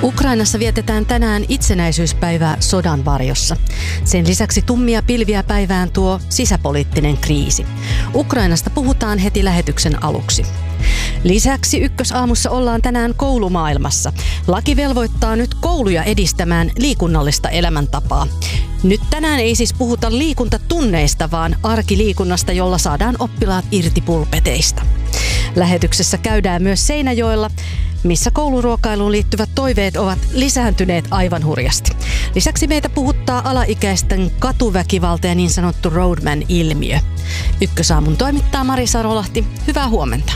Ukrainassa vietetään tänään itsenäisyyspäivää sodan varjossa. Sen lisäksi tummia pilviä päivään tuo sisäpoliittinen kriisi. Ukrainasta puhutaan heti lähetyksen aluksi. Lisäksi Ykkösaamussa ollaan tänään koulumaailmassa. Laki velvoittaa nyt kouluja edistämään liikunnallista elämäntapaa. Nyt tänään ei siis puhuta liikuntatunneista, vaan arkiliikunnasta, jolla saadaan oppilaat irti pulpeteista. Lähetyksessä käydään myös Seinäjoella, missä kouluruokailuun liittyvät toiveet ovat lisääntyneet aivan hurjasti. Lisäksi meitä puhuttaa alaikäisten katuväkivalta ja niin sanottu roadman-ilmiö. Ykkösaamun toimittaa Mari Sarolahti. Hyvää huomenta.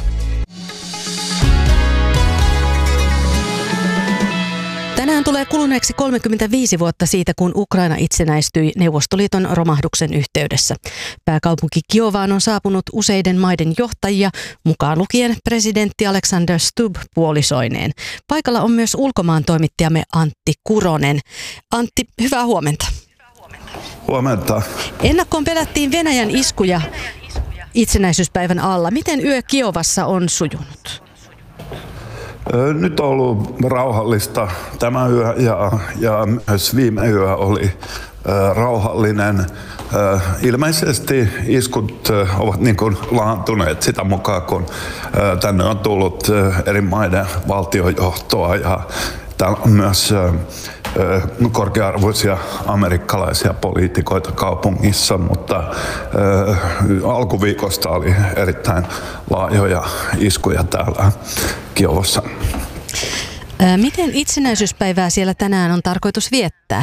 Tänään tulee kuluneeksi 35 vuotta siitä, kun Ukraina itsenäistyi Neuvostoliiton romahduksen yhteydessä. Pääkaupunki Kiovaan on saapunut useiden maiden johtajia, mukaan lukien presidentti Alexander Stubb puolisoineen. Paikalla on myös ulkomaan toimittajamme Antti Kuronen. Antti, hyvää huomenta. Huomenta. Ennakkoon pelättiin Venäjän iskuja itsenäisyyspäivän alla. Miten yö Kiovassa on sujunut? Nyt on ollut rauhallista tämä yö ja myös viime yö oli rauhallinen. Ilmeisesti iskut ovat niin kuin laantuneet sitä mukaan, kun tänne on tullut eri maiden valtiojohtoa ja täällä on myös korkea-arvoisia amerikkalaisia poliitikoita kaupungissa, mutta alkuviikosta oli erittäin laajoja iskuja täällä Kiovassa. Miten itsenäisyyspäivää siellä tänään on tarkoitus viettää?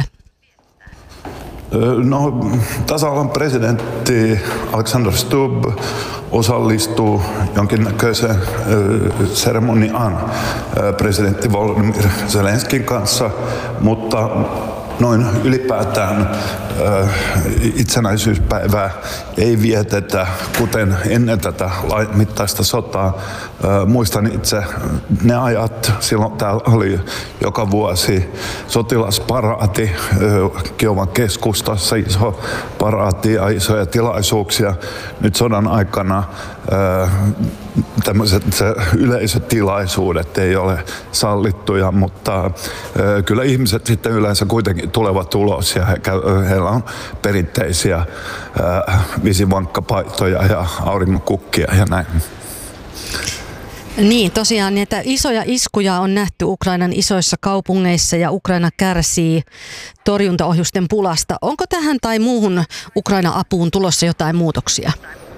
No, tasavallan presidentti Alexander Stubb osallistuu jonkinnäköiseen seremoniaan presidentti Volodymyr Zelenskin kanssa, mutta noin ylipäätään itsenäisyyspäivää ei vietetä, kuten ennen tätä laajamittaista sotaa. Muistan itse ne ajat, silloin täällä oli joka vuosi sotilasparaati Kiovan keskustassa, iso paraati ja isoja tilaisuuksia. Nyt sodan aikana tämmöiset yleisötilaisuudet ei ole sallittuja, mutta kyllä ihmiset sitten yleensä kuitenkin tulevat ulos ja heillä on perinteisiä visivankkapaitoja ja auringonkukkia ja näin. Niin, tosiaan niitä isoja iskuja on nähty Ukrainan isoissa kaupungeissa ja Ukraina kärsii torjuntaohjusten pulasta. Onko tähän tai muuhun Ukraina-apuun tulossa jotain muutoksia?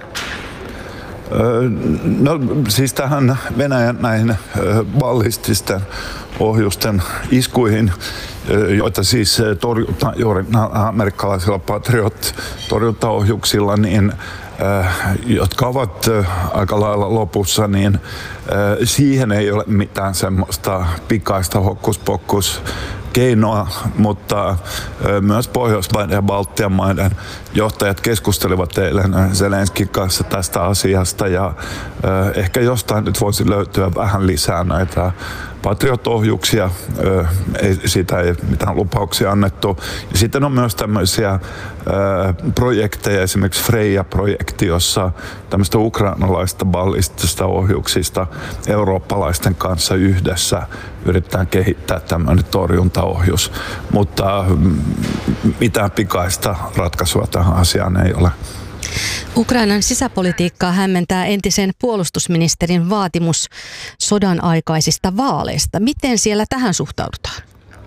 No siis tähän Venäjän näihin ballististen ohjusten iskuihin, joita siis torjutaan juuri amerikkalaisilla Patriot-torjuntaohjuksilla, niin jotka ovat aika lailla lopussa, niin siihen ei ole mitään semmoista pikaista hokkuspokkus keinoa, mutta myös Pohjoismaiden ja Baltian maiden johtajat keskustelivat eilen Zelenskin kanssa tästä asiasta ja ehkä jostain nyt voisi löytyä vähän lisää näitä Patriot-ohjuksia, siitä ei mitään lupauksia annettu. Ja sitten on myös tämmöisiä projekteja, esimerkiksi Freja-projekti, jossa tämmöistä ukrainalaista ballistisista ohjuksista eurooppalaisten kanssa yhdessä yritetään kehittää tämmöinen torjuntaohjus. Mutta mitään pikaista ratkaisua tähän asiaan ei ole. Ukrainan sisäpolitiikkaa hämmentää entisen puolustusministerin vaatimus sodan aikaisista vaaleista. Miten siellä tähän suhtaudutaan?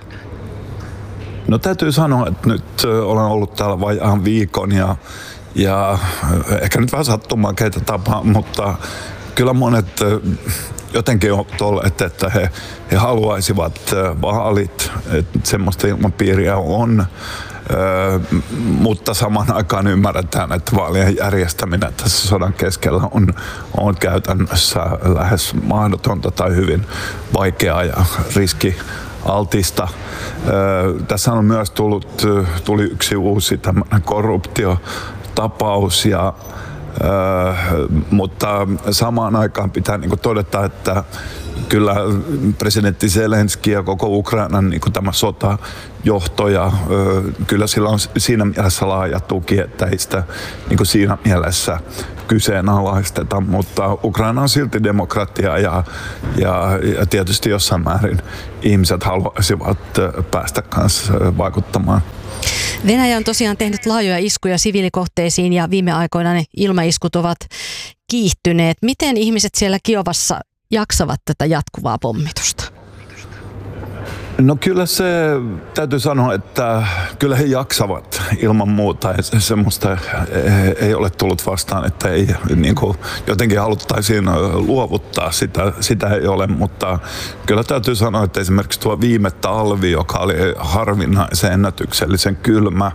No täytyy sanoa, että nyt olen ollut täällä vajaan viikon ja ehkä nyt vähän sattumaan keitä tapaa, mutta kyllä monet jotenkin ovat olleet, että he haluaisivat vaalit, että semmoista ilmapiiriä on. Mutta samaan aikaan ymmärretään, että vaalien järjestäminen tässä sodan keskellä on käytännössä lähes mahdotonta tai vaikeaa ja riskialtista. Tässä on myös tuli yksi uusi korruptiotapaus, mutta samaan aikaan pitää todeta, että kyllä presidentti Zelenski ja koko Ukrainan tämä sotajohto ja kyllä sillä on siinä mielessä laaja tuki, että ei sitä siinä mielessä kyseenalaisteta, mutta Ukraina on silti demokratia ja tietysti jossain määrin ihmiset haluaisivat päästä kanssa vaikuttamaan. Venäjä on tosiaan tehnyt laajoja iskuja siviilikohteisiin ja viime aikoina ne ilmaiskut ovat kiihtyneet. Miten ihmiset siellä Kiovassa jaksavat tätä jatkuvaa pommitusta? No kyllä se täytyy sanoa, että kyllä he jaksavat ilman muuta. Semmoista ei ole tullut vastaan, että ei niin kuin jotenkin haluttaisiin luovuttaa. Sitä ei ole, mutta kyllä täytyy sanoa, että esimerkiksi tuo viime talvi, joka oli harvinaisen ennätyksellisen kylmä,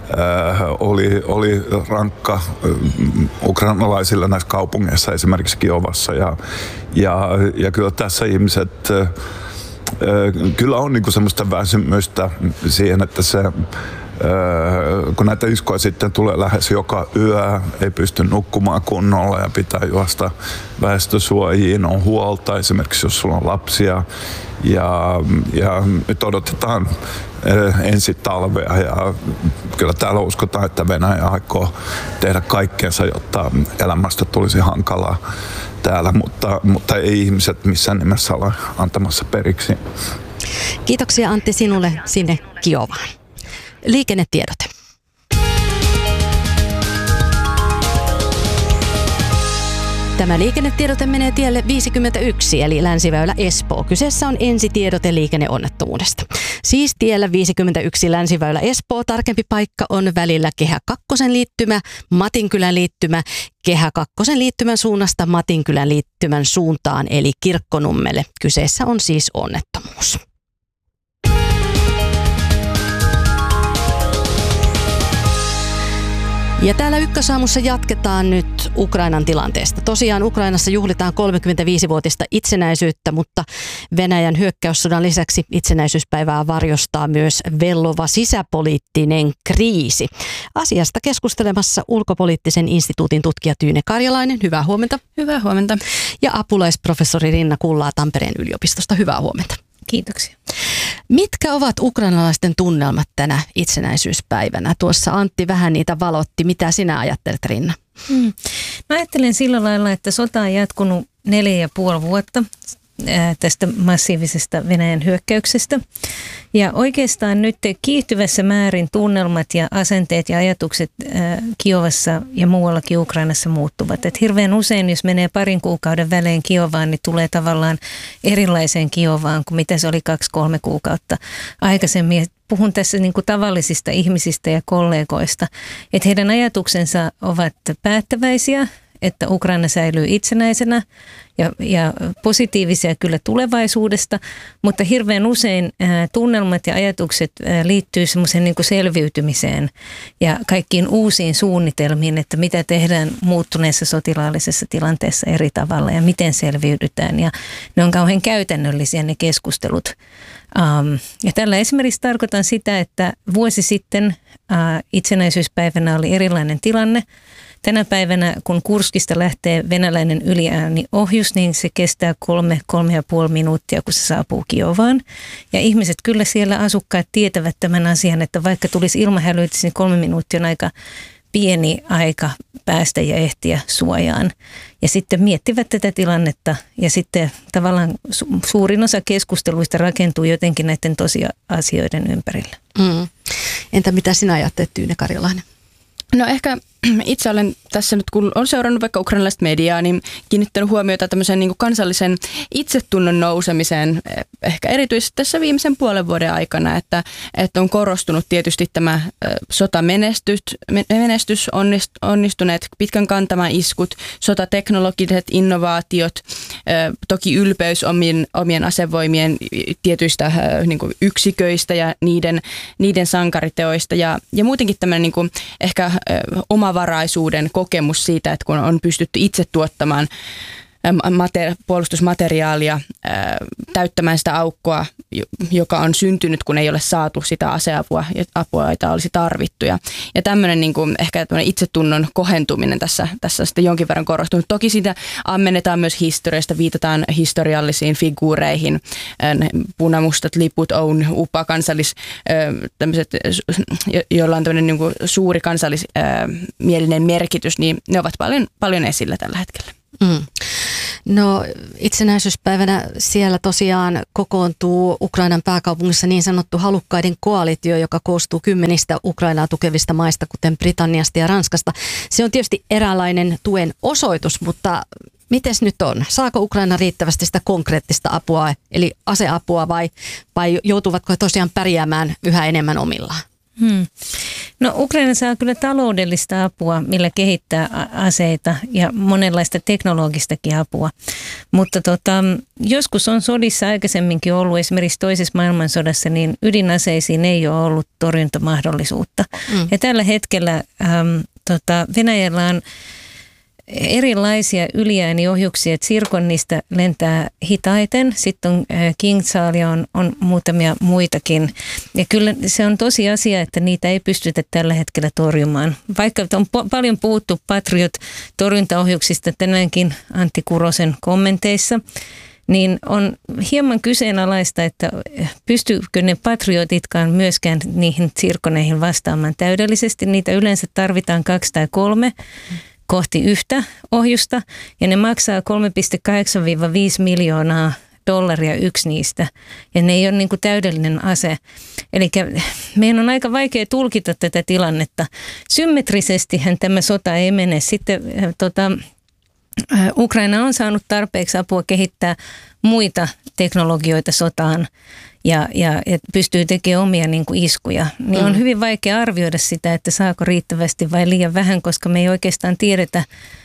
oli rankka ukrainalaisilla näissä kaupungeissa, esimerkiksi Kiovassa. Ja kyllä tässä ihmiset kyllä on niinku semmoista väsymystä siihen, että se, kun näitä iskuja sitten tulee lähes joka yö, ei pysty nukkumaan kunnolla ja pitää juosta väestösuojiin, on huolta esimerkiksi jos sulla on lapsia ja nyt odotetaan ensi talvea ja kyllä täällä uskotaan, että Venäjä aikoo tehdä kaikkeensa, jotta elämästä tulisi hankalaa täällä, mutta ei ihmiset missään nimessä ole antamassa periksi. Kiitoksia Antti sinulle sinne Kiovaan. Liikennetiedote. Tämä liikennetiedote menee tielle 51, eli Länsiväylä Espoo. Kyseessä on ensitiedote liikenneonnettomuudesta. Siis tiellä 51 Länsiväylä Espoo. Tarkempi paikka on välillä Kehä 2 liittymä, Matinkylän liittymä, Kehä 2 liittymän suunnasta Matinkylän liittymän suuntaan, eli Kirkkonummelle. Kyseessä on siis onnettomuus. Ja täällä Ykkösaamussa jatketaan nyt Ukrainan tilanteesta. Tosiaan Ukrainassa juhlitaan 35-vuotista itsenäisyyttä, mutta Venäjän hyökkäyssodan lisäksi itsenäisyyspäivää varjostaa myös vellova sisäpoliittinen kriisi. Asiasta keskustelemassa Ulkopoliittisen instituutin tutkija Tyyne Karjalainen. Hyvää huomenta. Hyvää huomenta. Ja apulaisprofessori Rinna Kullaa Tampereen yliopistosta. Hyvää huomenta. Kiitoksia. Mitkä ovat ukrainalaisten tunnelmat tänä itsenäisyyspäivänä? Tuossa Antti vähän niitä valotti. Mitä sinä ajattelet, Rinna? Mä ajattelen sillä lailla, että sota on jatkunut 4,5 vuotta tästä massiivisesta Venäjän hyökkäyksestä. Ja oikeastaan nyt kiihtyvässä määrin tunnelmat ja asenteet ja ajatukset Kiovassa ja muuallakin Ukrainassa muuttuvat. Et hirveän usein, jos menee parin kuukauden välein Kiovaan, niin tulee tavallaan erilaiseen Kiovaan kuin mitä se oli 2-3 kuukautta aikaisemmin. Puhun tässä niin kuin tavallisista ihmisistä ja kollegoista, että heidän ajatuksensa ovat päättäväisiä, että Ukraina säilyy itsenäisenä ja positiivisia kyllä tulevaisuudesta, mutta hirveän usein tunnelmat ja ajatukset liittyy semmoiseen niin kuin selviytymiseen ja kaikkiin uusiin suunnitelmiin, että mitä tehdään muuttuneessa sotilaallisessa tilanteessa eri tavalla ja miten selviydytään. Ja ne on kauhean käytännöllisiä ne keskustelut. Ja tällä esimerkiksi tarkoitan sitä, että vuosi sitten itsenäisyyspäivänä oli erilainen tilanne. Tänä päivänä, kun Kurskista lähtee venäläinen yliääniohjus, niin se kestää 3-3,5 minuuttia, kun se saapuu Kiovaan. Ja ihmiset kyllä siellä asukkaat tietävät tämän asian, että vaikka tulisi ilmahälytys, niin 3 minuuttia on aika pieni aika päästä ja ehtiä suojaan. Ja sitten miettivät tätä tilannetta ja sitten tavallaan suurin osa keskusteluista rakentuu jotenkin näiden tosiasioiden ympärillä. Entä mitä sinä ajattelet, Tyyne Karjalainen? No ehkä itse olen tässä nyt, kun olen seurannut vaikka ukrainalaista mediaa, niin kiinnittänyt huomiota tämmöisen niin kuin kansallisen itsetunnon nousemiseen ehkä erityisesti tässä viimeisen puolen vuoden aikana, että on korostunut tietysti tämä sotamenestys, onnistuneet pitkän kantaman iskut, sotateknologiset innovaatiot, toki ylpeys omien asevoimien tietyistä niin kuin yksiköistä ja niiden sankariteoista ja muutenkin tämmöinen niin kuin ehkä omavaraisuuden kokemus siitä, että kun on pystytty itse tuottamaan puolustusmateriaalia täyttämään sitä aukkoa, joka on syntynyt, kun ei ole saatu sitä aseapua, jota olisi tarvittu. Ja tämmöinen niin kuin ehkä tämmöinen itsetunnon kohentuminen tässä on sitten jonkin verran korostunut. Toki siitä ammennetaan myös historiasta, viitataan historiallisiin figuureihin, punamustat liput, UPA, tämmöiset, joilla on tämmöinen niin kuin suuri kansallismielinen merkitys, niin ne ovat paljon esillä tällä hetkellä. No itsenäisyyspäivänä siellä tosiaan kokoontuu Ukrainan pääkaupungissa niin sanottu halukkaiden koalitio, joka koostuu 10 Ukrainaa tukevista maista, kuten Britanniasta ja Ranskasta. Se on tietysti eräänlainen tuen osoitus, mutta mites nyt on? Saako Ukraina riittävästi sitä konkreettista apua, eli aseapua vai joutuvatko he tosiaan pärjäämään yhä enemmän omillaan? No Ukraina saa kyllä taloudellista apua, millä kehittää aseita ja monenlaista teknologistakin apua. Mutta joskus on sodissa aikaisemminkin ollut, esimerkiksi toisessa maailmansodassa, niin ydinaseisiin ei ole ollut torjuntamahdollisuutta. Ja tällä hetkellä Venäjällä on erilaisia yliääniohjuksia, että Zircon niistä lentää hitaiten. Sitten on King-Charlie on muutamia muitakin. Ja kyllä se on tosi asia, että niitä ei pystytä tällä hetkellä torjumaan. Vaikka on paljon puhuttu Patriot-torjuntaohjuksista tänäänkin Antti Kurosen kommenteissa, niin on hieman kyseenalaista, että pystyykö ne patriotitkaan myöskään niihin Zirconeihin vastaamaan täydellisesti. Niitä yleensä tarvitaan 2 tai 3 kohti yhtä ohjusta, ja ne maksaa 3,8-5 miljoonaa dollaria yksi niistä, ja ne ei ole niin kuin täydellinen ase. Eli meidän on aika vaikea tulkita tätä tilannetta. Symmetrisestihän tämä sota ei mene. Sitten Ukraina on saanut tarpeeksi apua kehittää muita teknologioita sotaan, ja pystyy tekemään omia niin kuin iskuja, niin on hyvin vaikea arvioida sitä, että saako riittävästi vai liian vähän, koska me ei oikeastaan tiedetä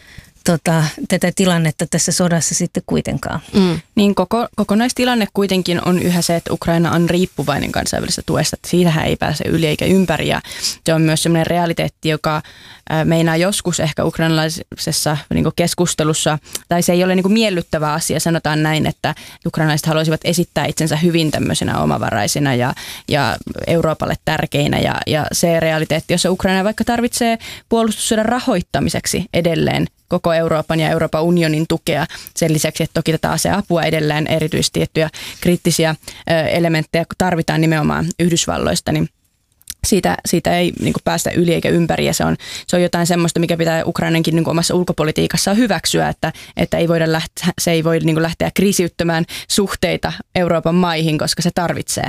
tätä tilannetta tässä sodassa sitten kuitenkaan. Niin kokonaistilanne kuitenkin on yhä se, että Ukraina on riippuvainen kansainvälisestä tuesta. Siitähän ei pääse yli eikä ympäri, ja se on myös sellainen realiteetti, joka meinaa joskus ehkä ukrainalaisessa niin kuin keskustelussa, tai se ei ole niin kuin miellyttävä asia, sanotaan näin, että ukrainalaiset haluaisivat esittää itsensä hyvin tämmöisenä omavaraisina ja Euroopalle tärkeinä, ja se realiteetti, jossa Ukraina vaikka tarvitsee puolustussodan rahoittamiseksi edelleen koko Euroopan ja Euroopan unionin tukea. Sen lisäksi, että toki tätä aseapua edelleen erityisesti tiettyjä kriittisiä elementtejä tarvitaan nimenomaan Yhdysvalloista, niin siitä ei niin kuin päästä yli eikä ympäri, ja se on jotain semmoista, mikä pitää Ukrainankin niin kuin omassa ulkopolitiikassaan hyväksyä, että ei voida se ei voi niin kuin lähteä kriisiyttämään suhteita Euroopan maihin, koska se tarvitsee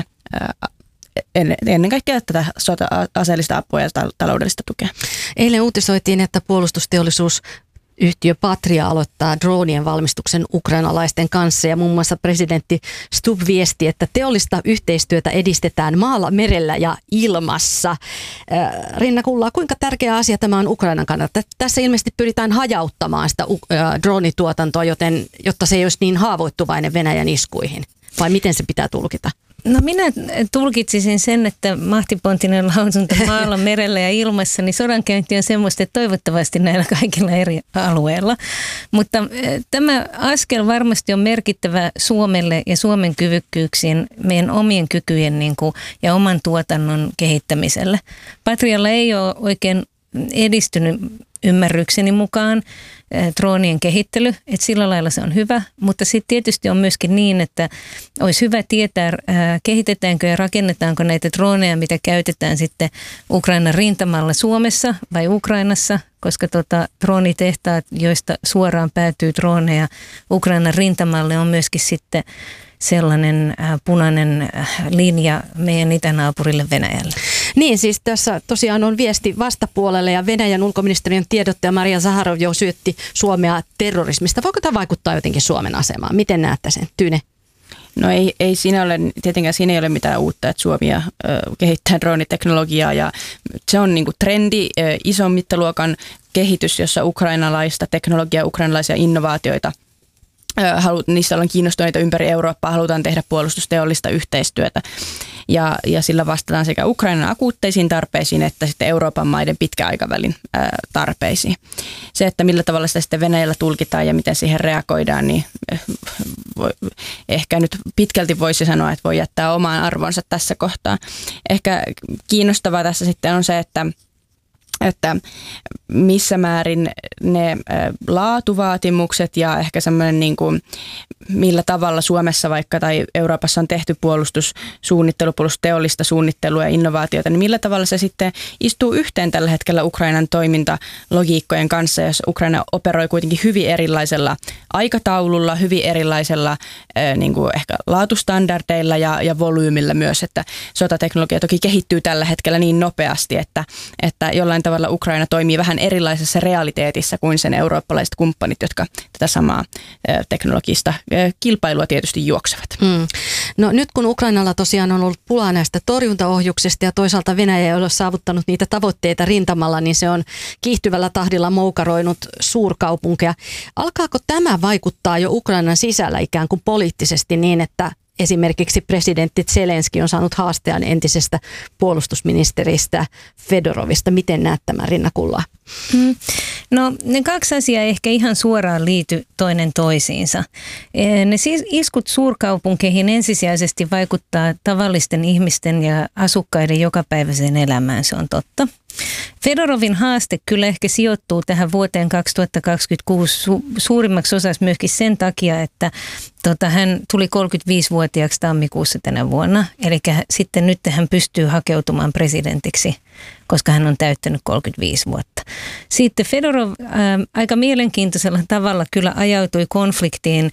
ennen kaikkea tätä aseellista apua ja taloudellista tukea. Eilen uutisoitiin, että puolustusteollisuusyhtiö Patria aloittaa droonien valmistuksen ukrainalaisten kanssa, ja muun muassa presidentti Stubb viesti, että teollista yhteistyötä edistetään maalla, merellä ja ilmassa. Rinna Kullaa, kuinka tärkeä asia tämä on Ukrainan kannalta? Tässä ilmeisesti pyritään hajauttamaan sitä droonituotantoa, jotta se ei olisi niin haavoittuvainen Venäjän iskuihin. Vai miten se pitää tulkita? No minä tulkitsisin sen, että mahtipontinen lausunto maalla, merellä ja ilmassa, niin sodankäynti on semmoista, että toivottavasti näillä kaikilla eri alueilla. Mutta tämä askel varmasti on merkittävä Suomelle ja Suomen kyvykkyyksien, meidän omien kykyjen ja oman tuotannon kehittämiselle. Patrialla ei ole oikein edistynyt ymmärrykseni mukaan droonien kehittely, että sillä lailla se on hyvä, mutta sitten tietysti on myöskin niin, että olisi hyvä tietää, kehitetäänkö ja rakennetaanko näitä drooneja, mitä käytetään sitten Ukrainan rintamalla Suomessa vai Ukrainassa, koska droonitehtaat, joista suoraan päätyy drooneja Ukrainan rintamalle, on myöskin sitten sellainen punainen linja meidän itänaapurille Venäjälle. Niin, siis tässä tosiaan on viesti vastapuolelle, ja Venäjän ulkoministeriön tiedottaja Maria Zaharov jo syötti Suomea terrorismista. Voiko tämä vaikuttaa jotenkin Suomen asemaan? Miten näette sen? Tyyne? No ei siinä ole, tietenkään siinä ei ole mitään uutta, että Suomi kehittää drooniteknologiaa, ja se on niin kuin trendi, ison mittaluokan kehitys, jossa ukrainalaista teknologiaa, ukrainalaisia innovaatioita niissä ollaan kiinnostuneita ympäri Eurooppaa, halutaan tehdä puolustusteollista yhteistyötä. Ja sillä vastataan sekä Ukrainan akuutteisiin tarpeisiin että sitten Euroopan maiden pitkäaikavälin tarpeisiin. Se, että millä tavalla sitä sitten Venäjällä tulkitaan ja miten siihen reagoidaan, niin ehkä nyt pitkälti voisi sanoa, että voi jättää omaan arvonsa tässä kohtaa. Ehkä kiinnostavaa tässä sitten on se, että missä määrin ne laatuvaatimukset ja ehkä semmoinen niin kuin millä tavalla Suomessa vaikka tai Euroopassa on tehty puolustussuunnittelu, puolustusteollista suunnittelua ja innovaatiota, niin millä tavalla se sitten istuu yhteen tällä hetkellä Ukrainan toimintalogiikkojen kanssa, jos Ukraina operoi kuitenkin hyvin erilaisella aikataululla, hyvin erilaisella niin kuin ehkä laatustandardeilla ja volyymillä myös, että sotateknologia toki kehittyy tällä hetkellä niin nopeasti, että jollain tavalla Ukraina toimii vähän erilaisessa realiteetissa kuin sen eurooppalaiset kumppanit, jotka tätä samaa teknologista kilpailua tietysti juoksevat. No nyt kun Ukrainalla tosiaan on ollut pulaa näistä torjuntaohjuksista ja toisaalta Venäjä ei ole saavuttanut niitä tavoitteita rintamalla, niin se on kiihtyvällä tahdilla moukaroinut suurkaupunkeja. Alkaako tämä vaikuttaa jo Ukrainan sisällä ikään kuin poliittisesti niin, että esimerkiksi presidentti Zelenski on saanut haastean entisestä puolustusministeristä Fedorovista? Miten näet tämän, Rinna Kulla? No ne kaksi asiaa ei ehkä ihan suoraan liity toinen toisiinsa. Ne iskut suurkaupunkeihin ensisijaisesti vaikuttaa tavallisten ihmisten ja asukkaiden jokapäiväiseen elämään, se on totta. Fedorovin haaste kyllä ehkä sijoittuu tähän vuoteen 2026 suurimmaksi osaksi myöskin sen takia, että hän tuli 35-vuotiaaksi tammikuussa tänä vuonna. Eli sitten nyt hän pystyy hakeutumaan presidentiksi, koska hän on täyttänyt 35 vuotta. Sitten Fedorov aika mielenkiintoisella tavalla kyllä ajautui konfliktiin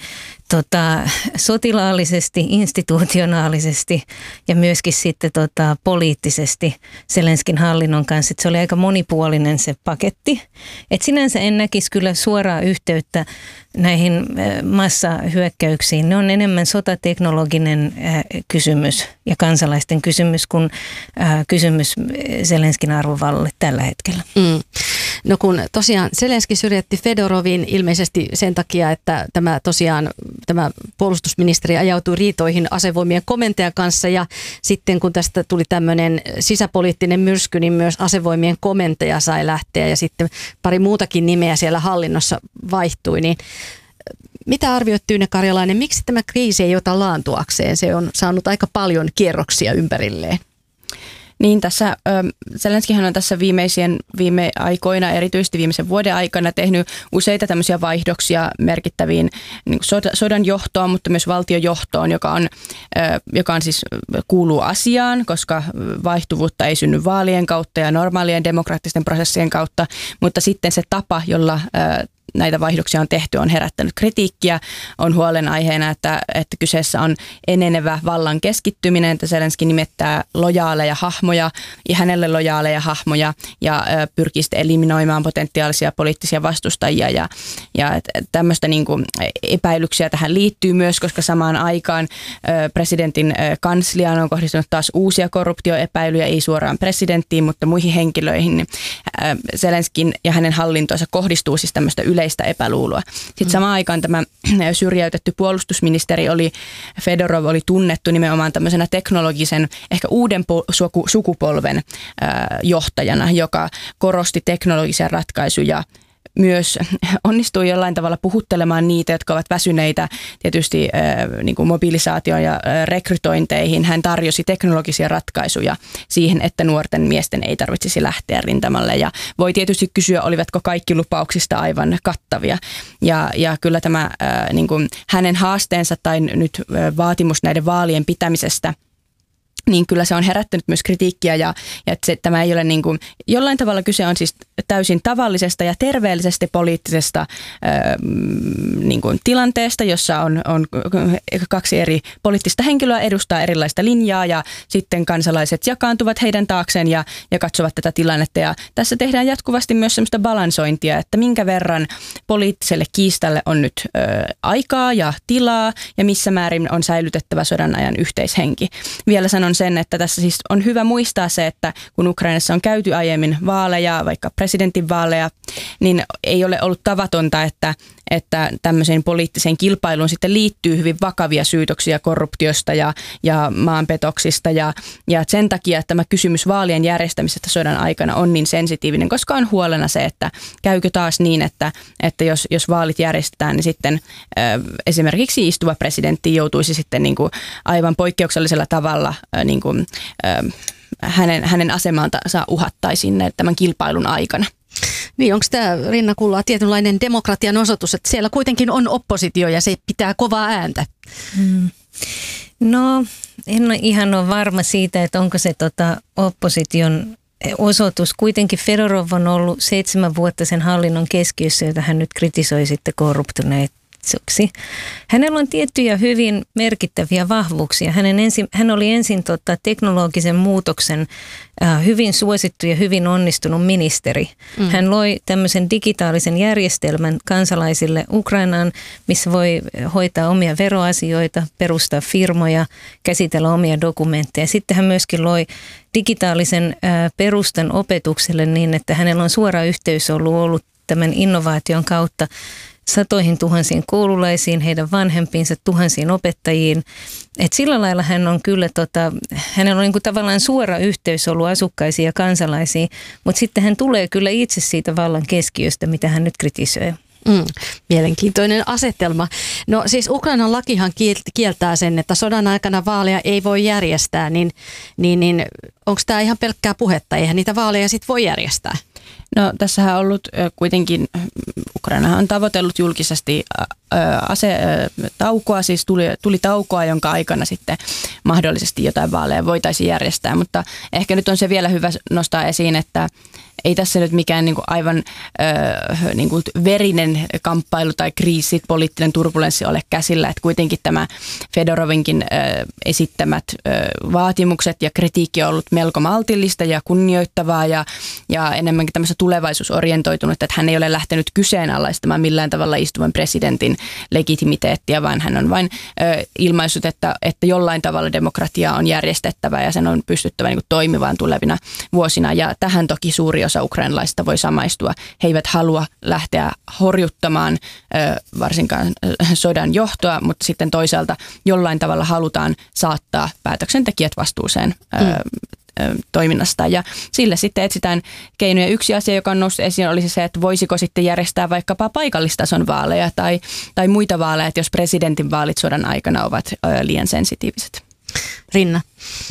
sotilaallisesti, institutionaalisesti ja myöskin sitten poliittisesti Zelenskin hallinnon kanssa. Että se oli aika monipuolinen se paketti. Et sinänsä en näkisi kyllä suoraa yhteyttä näihin massahyökkäyksiin. Ne on enemmän sotateknologinen kysymys ja kansalaisten kysymys kuin kysymys Zelenskin arvovallalle tällä hetkellä. No kun tosiaan Zelenski syrjäytti Fedorovin ilmeisesti sen takia, että tämä puolustusministeri ajautui riitoihin asevoimien komentajan kanssa ja sitten kun tästä tuli tämmöinen sisäpoliittinen myrsky, niin myös asevoimien komentaja sai lähteä ja sitten pari muutakin nimeä siellä hallinnossa vaihtui, niin mitä arvioit, Tyyne Karjalainen, miksi tämä kriisi ei ota laantuakseen? Se on saanut aika paljon kierroksia ympärilleen. Niin, tässä Zelenskihän on tässä viime aikoina, erityisesti viimeisen vuoden aikana tehnyt useita tämmöisiä vaihdoksia merkittäviin niin sodan johtoon, mutta myös valtiojohtoon, joka on siis kuuluu asiaan, koska vaihtuvuutta ei synny vaalien kautta ja normaalien demokraattisten prosessien kautta, mutta sitten se tapa, jolla näitä vaihdoksia on tehty, on herättänyt kritiikkiä. On huolenaiheena, että kyseessä on enenevä vallan keskittyminen, että Zelenski nimettää lojaaleja hahmoja ja hänelle lojaaleja hahmoja ja pyrkii sitten eliminoimaan potentiaalisia poliittisia vastustajia. Ja tämmöistä niin kuin epäilyksiä tähän liittyy myös, koska samaan aikaan presidentin kansliaan on kohdistunut taas uusia korruptioepäilyjä, ei suoraan presidenttiin, mutta muihin henkilöihin. Zelenskin ja hänen hallintoonsa kohdistuu siis tämmöistä yleistä epäluuloa. Sitten samaan aikaan tämä syrjäytetty puolustusministeri Fedorov oli tunnettu nimenomaan tämmöisenä teknologisen, ehkä uuden sukupolven johtajana, joka korosti teknologisia ratkaisuja. Myös onnistui jollain tavalla puhuttelemaan niitä, jotka ovat väsyneitä tietysti niin kuin mobilisaatioon ja rekrytointeihin. Hän tarjosi teknologisia ratkaisuja siihen, että nuorten miesten ei tarvitsisi lähteä rintamalle. Ja voi tietysti kysyä, olivatko kaikki lupauksista aivan kattavia. Ja kyllä tämä niin kuin hänen haasteensa tai nyt vaatimus näiden vaalien pitämisestä, niin kyllä se on herättänyt myös kritiikkiä ja että tämä ei ole niin kuin, jollain tavalla kyse on siis täysin tavallisesta ja terveellisestä poliittisesta niin kuin tilanteesta, jossa on kaksi eri poliittista henkilöä edustaa erilaista linjaa ja sitten kansalaiset jakaantuvat heidän taakseen ja katsovat tätä tilannetta ja tässä tehdään jatkuvasti myös sellaista balansointia, että minkä verran poliittiselle kiistalle on nyt aikaa ja tilaa ja missä määrin on säilytettävä sodan ajan yhteishenki. Vielä sanon sen, että tässä siis on hyvä muistaa se, että kun Ukrainassa on käyty aiemmin vaaleja, vaikka presidentinvaaleja, niin ei ole ollut tavatonta, että tämmöiseen poliittiseen kilpailuun sitten liittyy hyvin vakavia syytöksiä korruptiosta ja maanpetoksista. Ja sen takia tämä kysymys vaalien järjestämisestä sodan aikana on niin sensitiivinen, koska on huolena se, että käykö taas niin, että jos vaalit järjestetään, niin sitten esimerkiksi istuva presidentti joutuisi sitten niin kuin aivan poikkeuksellisella tavalla niin kuin, hänen asemaansa uhattaisiin tämän kilpailun aikana. Niin, onko tämä, Rinna Kullaa, tietynlainen demokratian osoitus, että siellä kuitenkin on oppositio ja se pitää kovaa ääntä? No, en ihan ole varma siitä, että onko se opposition osoitus. Kuitenkin Fedorov on ollut 7 vuotta sen hallinnon keskiössä, jota hän nyt kritisoi sitten korruptuneeksi. Hänellä on tiettyjä hyvin merkittäviä vahvuuksia. Hän oli ensin teknologisen muutoksen hyvin suosittu ja hyvin onnistunut ministeri. Hän loi tämmöisen digitaalisen järjestelmän kansalaisille Ukrainaan, missä voi hoitaa omia veroasioita, perustaa firmoja, käsitellä omia dokumentteja. Sitten hän myöskin loi digitaalisen perustan opetukselle niin, että hänellä on suora yhteys ollut tämän innovaation kautta satoihin tuhansiin koululaisiin, heidän vanhempiinsa, tuhansiin opettajiin. Et sillä lailla hän on kyllä, hänellä on niinku tavallaan suora yhteys ollut asukkaisiin ja kansalaisiin, mutta sitten hän tulee kyllä itse siitä vallan keskiöstä, mitä hän nyt kritisoi. Mielenkiintoinen asetelma. No siis Ukrainan lakihan kieltää sen, että sodan aikana vaaleja ei voi järjestää, niin onko tämä ihan pelkkää puhetta? Eihän niitä vaaleja sitten voi järjestää? No tässähän on ollut kuitenkin, Ukrainahan on tavoitellut julkisesti taukoa, siis tuli taukoa, jonka aikana sitten mahdollisesti jotain vaaleja voitaisiin järjestää, mutta ehkä nyt on se vielä hyvä nostaa esiin, että ei tässä nyt mikään niin kuin aivan niin kuin verinen kamppailu tai kriisi, poliittinen turbulenssi ole käsillä, että kuitenkin tämä Fedorovinkin esittämät vaatimukset ja kritiikki on ollut melko maltillista ja kunnioittavaa ja enemmänkin tämmöistä tulevaisuusorientoitunut, että hän ei ole lähtenyt kyseenalaistamaan millään tavalla istuvan presidentin legitimiteettiä, vaan hän on vain ilmaissut, että jollain tavalla demokratia on järjestettävä ja sen on pystyttävä niin kuin toimimaan tulevina vuosina ja tähän toki suuri osa ukrainalaisista voi samaistua. He eivät halua lähteä horjuttamaan varsinkaan sodan johtoa, mutta sitten toisaalta jollain tavalla halutaan saattaa päätöksentekijät vastuuseen toiminnasta ja sille sitten etsitään keinoja. Yksi asia, joka on noussut esiin, olisi se, että voisiko sitten järjestää vaikkapa paikallistason vaaleja tai muita vaaleja, että jos presidentin vaalit sodan aikana ovat liian sensitiiviset. Rinna.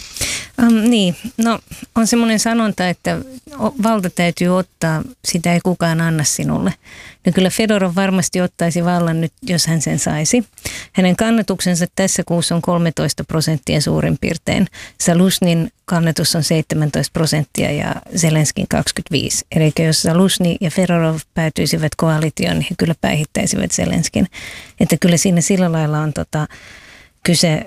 Niin, no on semmoinen sanonta, että valta täytyy ottaa, sitä ei kukaan anna sinulle. No kyllä Fedorov varmasti ottaisi vallan nyt, jos hän sen saisi. Hänen kannatuksensa tässä kuussa on 13% suurin piirtein. Zaluzhnin kannatus on 17% ja Zelenskin 25%. Eli jos Zaluzhny ja Fedorov päätyisivät koalitioon, niin he kyllä päihittäisivät Zelenskin. Että kyllä siinä sillä lailla on kyse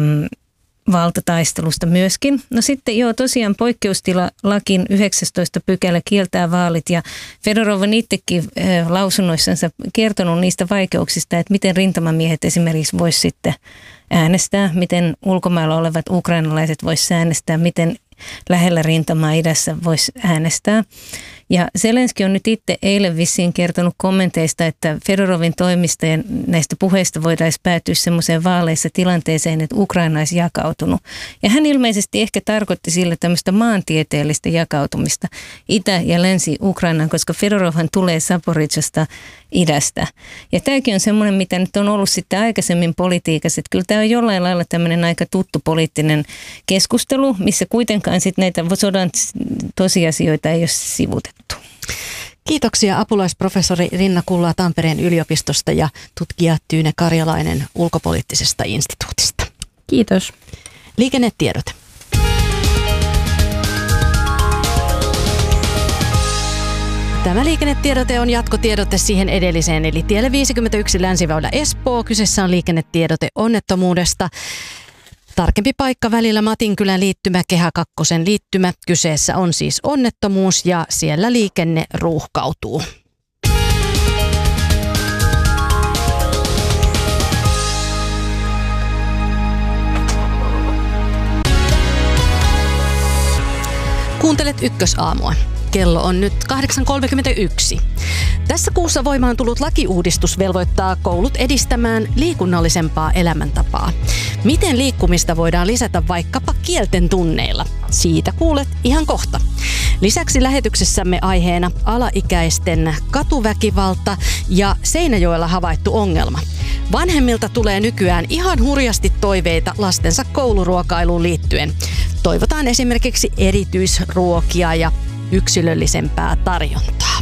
valtataistelusta myöskin. No sitten tosiaan poikkeustilalakin 19 pykälä kieltää vaalit ja Fedorov on itsekin lausunnoissansa kertonut niistä vaikeuksista, että miten rintamamiehet esimerkiksi voisi sitten äänestää, miten ulkomailla olevat ukrainalaiset voisi äänestää, miten lähellä rintamaa idässä voisi äänestää. Ja Zelenski on nyt itse eilen vissiin kertonut kommenteista, että Fedorovin toimista ja näistä puheista voitaisiin päätyä semmoiseen vaaleissa tilanteeseen, että Ukraina olisi jakautunut. Ja hän ilmeisesti ehkä tarkoitti sillä tämmöistä maantieteellistä jakautumista Itä- ja Länsi-Ukrainaan, koska Fedorovhan tulee Zaporizhzhasta idästä. Ja tämäkin on semmoinen, mitä nyt on ollut sitten aikaisemmin politiikassa, että kyllä tämä on jollain lailla tämmöinen aika tuttu poliittinen keskustelu, missä kuitenkaan sitten näitä sodan tosiasioita ei ole sivutettu. Kiitoksia apulaisprofessori Rinna Kullaa Tampereen yliopistosta ja tutkija Tyyne Karjalainen Ulkopoliittisesta instituutista. Kiitos. Liikennetiedote. Tämä liikennetiedote on jatkotiedote siihen edelliseen, eli tielle 51 Länsiväylä Espoo. Kyseessä on liikennetiedote onnettomuudesta. Tarkempi paikka välillä Matinkylän liittymä, Kehä 2 liittymä. Kyseessä on siis onnettomuus ja siellä liikenne ruuhkautuu. Kuuntelet Ykkösaamua. Kello on nyt 8.31. Tässä kuussa voimaan tullut lakiuudistus velvoittaa koulut edistämään liikunnallisempaa elämäntapaa. Miten liikkumista voidaan lisätä vaikkapa kielten tunneilla? Siitä kuulet ihan kohta. Lisäksi lähetyksessämme aiheena alaikäisten katuväkivalta ja Seinäjoella havaittu ongelma. Vanhemmilta tulee nykyään ihan hurjasti toiveita lastensa kouluruokailuun liittyen. Toivotaan esimerkiksi erityisruokia ja yksilöllisempää tarjontaa.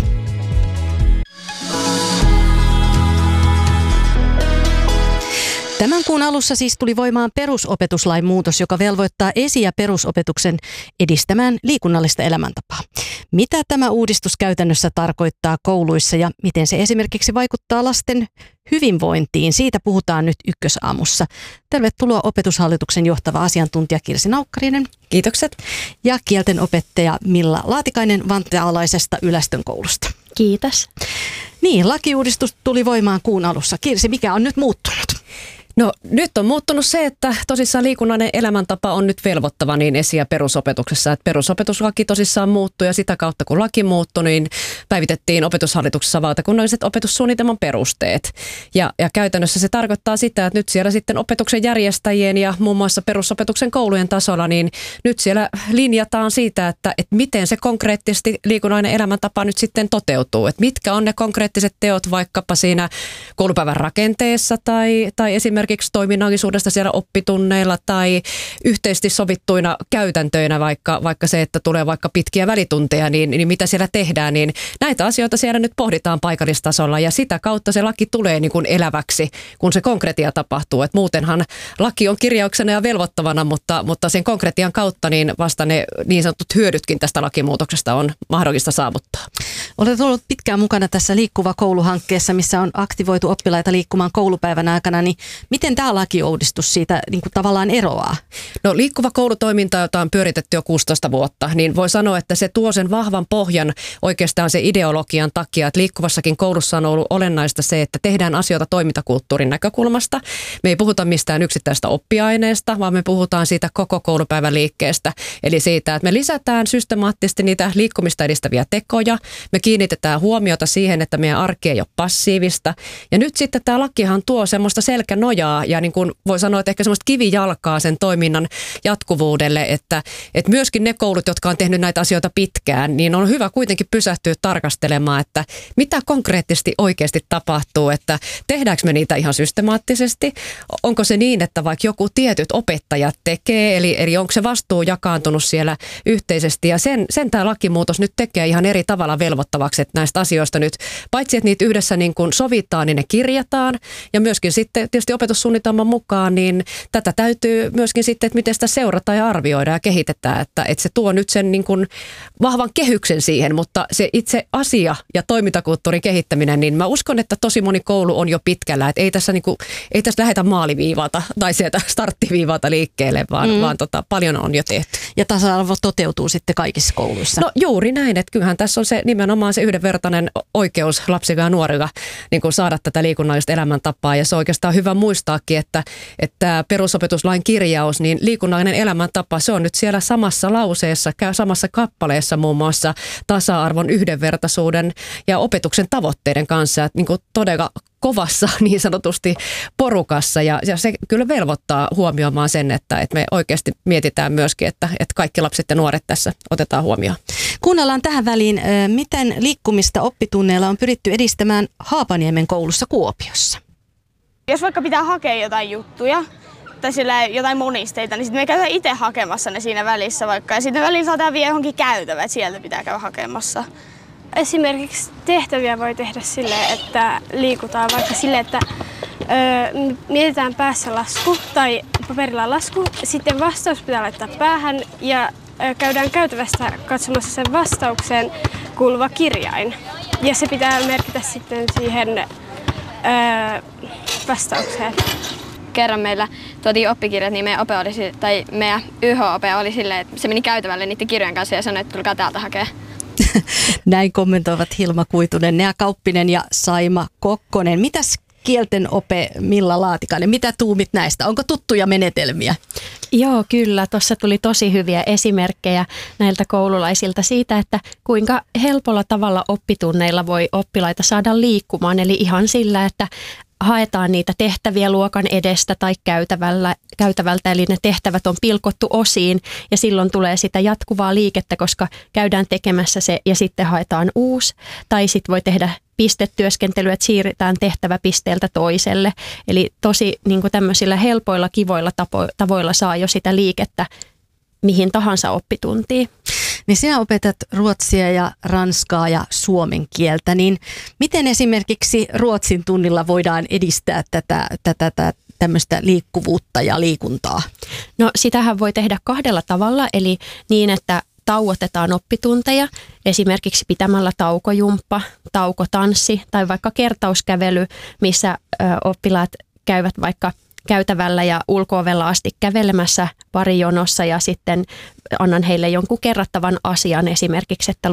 Tämän kuun alussa siis tuli voimaan perusopetuslain muutos, joka velvoittaa esi- ja perusopetuksen edistämään liikunnallista elämäntapaa. Mitä tämä uudistus käytännössä tarkoittaa kouluissa ja miten se esimerkiksi vaikuttaa lasten hyvinvointiin? Siitä puhutaan nyt Ykkösaamussa. Tervetuloa Opetushallituksen johtava asiantuntija Kirsi Naukkarinen. Kiitokset. Ja kieltenopettaja Milla Laatikainen Vantaalaisesta Ylästön koulusta. Kiitos. Niin, lakiuudistus tuli voimaan kuun alussa. Kirsi, mikä on nyt muuttunut? No nyt on muuttunut se, että tosissaan liikunnallinen elämäntapa on nyt velvoittava niin esi- ja perusopetuksessa. Että perusopetuslaki tosissaan muuttui ja sitä kautta kun laki muuttui, niin päivitettiin Opetushallituksessa valtakunnalliset opetussuunnitelman perusteet. Ja käytännössä se tarkoittaa sitä, että nyt siellä sitten opetuksen järjestäjien ja muun muassa perusopetuksen koulujen tasolla, niin nyt siellä linjataan siitä, että miten se konkreettisesti liikunnallinen elämäntapa nyt sitten toteutuu. Että mitkä on ne konkreettiset teot vaikkapa siinä koulupäivän rakenteessa tai esimerkiksi toiminnallisuudesta siellä oppitunneilla tai yhteisesti sovittuina käytäntöinä, vaikka se, että tulee vaikka pitkiä välitunteja, niin mitä siellä tehdään, niin näitä asioita siellä nyt pohditaan paikallistasolla ja sitä kautta se laki tulee niin kuin eläväksi, kun se konkretia tapahtuu. Et muutenhan laki on kirjauksena ja velvoittavana, mutta sen konkretian kautta niin vasta ne niin sanotut hyödytkin tästä lakimuutoksesta on mahdollista saavuttaa. Olet ollut pitkään mukana tässä Liikkuva koulu-hankkeessa, missä on aktivoitu oppilaita liikkumaan koulupäivän aikana, niin miten tämä lakiuudistus siitä niin kuin tavallaan eroaa? No Liikkuva koulutoiminta, jota on pyöritetty jo 16 vuotta, niin voi sanoa, että se tuo sen vahvan pohjan oikeastaan se ideologian takia, että Liikkuvassakin koulussa on ollut olennaista se, että tehdään asioita toimintakulttuurin näkökulmasta. Me ei puhuta mistään yksittäistä oppiaineesta, vaan me puhutaan siitä koko koulupäivän liikkeestä. Eli siitä, että me lisätään systemaattisesti niitä liikkumista edistäviä tekoja, me kiinnitetään huomiota siihen, että meidän arki ei ole passiivista. Ja nyt sitten tämä lakihan tuo semmoista selkänojaa ja niin kuin voi sanoa, että ehkä semmoista kivijalkaa sen toiminnan jatkuvuudelle, että myöskin ne koulut, jotka on tehnyt näitä asioita pitkään, niin on hyvä kuitenkin pysähtyä tarkastelemaan, että mitä konkreettisesti oikeasti tapahtuu, että tehdäänkö me niitä ihan systemaattisesti, onko se niin, että vaikka joku tietyt opettajat tekee, eli onko se vastuu jakaantunut siellä yhteisesti ja sen tämä lakimuutos nyt tekee ihan eri tavalla velvoittavaksi, että näistä asioista nyt, paitsi että niitä yhdessä niin kuin sovitaan, niin ne kirjataan ja myöskin sitten tietysti opetussuunnitelman mukaan, niin tätä täytyy myöskin sitten, että miten sitä seurataan ja arvioidaan ja kehitetään, että se tuo nyt sen niin kuin vahvan kehyksen siihen, mutta se itse asia ja toimintakulttuurin kehittäminen, niin mä uskon, että tosi moni koulu on jo pitkällä, että ei tässä lähdetä maaliviivalta tai sieltä starttiviivalta liikkeelle, vaan paljon on jo tehty. Ja tasa-arvo toteutuu sitten kaikissa kouluissa? No juuri näin, että kyllähän tässä on se nimenomaan se yhdenvertainen oikeus lapsilla ja nuorilla niin kuin saada tätä liikunnallista elämäntapaa ja se on oikeastaan hyvä muistaakin, että perusopetuslain kirjaus, niin liikunnallinen elämäntapa, se on nyt siellä samassa lauseessa, samassa kappaleessa muun muassa tasa-arvon, yhdenvertaisuuden ja opetuksen tavoitteiden kanssa, että niin kuin todella kovassa niin sanotusti porukassa ja se kyllä velvoittaa huomioimaan sen, että me oikeasti mietitään myöskin, että kaikki lapset ja nuoret tässä otetaan huomioon. Kuunnellaan tähän väliin, miten liikkumista oppitunneilla on pyritty edistämään Haapaniemen koulussa Kuopiossa. Jos vaikka pitää hakea jotain juttuja tai jotain monisteita, niin sitten me käydään itse hakemassa ne siinä välissä vaikka. Ja sitten välillä saadaan vielä johonkin käytävä, että sieltä pitää käydä hakemassa. Esimerkiksi tehtäviä voi tehdä silleen, että liikutaan vaikka silleen, että mietitään päässä lasku tai paperilla lasku. Sitten vastaus pitää laittaa päähän ja käydään käytävästä katsomassa sen vastaukseen kuuluva kirjain. Ja se pitää merkitä sitten siihen vastaukseen. Kerran meillä tuotiin oppikirjat, niin meidän YH-ope oli silleen, että se meni käytävälle niiden kirjojen kanssa ja sanoi, että tulkaa täältä hakea. Näin kommentoivat Hilma Kuitunen, Nea Kauppinen ja Saima Kokkonen. Mitäs kielten ope Milla Laatikainen. Mitä tuumit näistä? Onko tuttuja menetelmiä? Joo, kyllä. Tuossa tuli tosi hyviä esimerkkejä näiltä koululaisilta siitä, että kuinka helpolla tavalla oppitunneilla voi oppilaita saada liikkumaan. Eli ihan sillä, että haetaan niitä tehtäviä luokan edestä tai käytävältä, eli ne tehtävät on pilkottu osiin ja silloin tulee sitä jatkuvaa liikettä, koska käydään tekemässä se ja sitten haetaan uusi. Tai sitten voi tehdä pistetyöskentelyä, että siirretään tehtävä pisteeltä toiselle. Eli tosi niin kuin tämmöisillä helpoilla, kivoilla tavoilla saa jo sitä liikettä mihin tahansa oppituntiin. Niin sinä opetat ruotsia ja ranskaa ja suomen kieltä, niin miten esimerkiksi ruotsin tunnilla voidaan edistää tätä tämmöistä liikkuvuutta ja liikuntaa? No sitähän voi tehdä kahdella tavalla, eli niin, että tauotetaan oppitunteja, esimerkiksi pitämällä taukojumppa, taukotanssi tai vaikka kertauskävely, missä oppilaat käyvät vaikka käytävällä ja ulko-ovella asti kävelemässä parijonossa ja sitten annan heille jonkun kerrattavan asian esimerkiksi, että